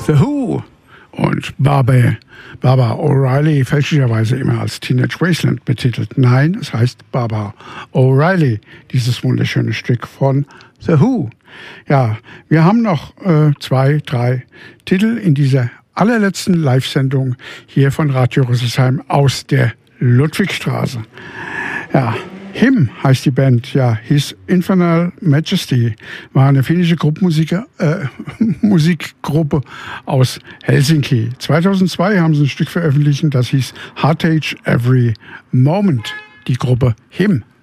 The Who und Barbara O'Reilly, fälschlicherweise immer als Teenage Wasteland betitelt. Nein, es heißt Barbara O'Reilly, dieses wunderschöne Stück von The Who. Ja, wir haben noch 2, 3 Titel in dieser allerletzten Live-Sendung hier von Radio Rüsselsheim aus der Ludwigstraße. Ja, Him heißt die Band, ja, His Infernal Majesty, war eine finnische Musikgruppe aus Helsinki. 2002 haben sie ein Stück veröffentlicht, das hieß Heartache Every Moment, die Gruppe Him.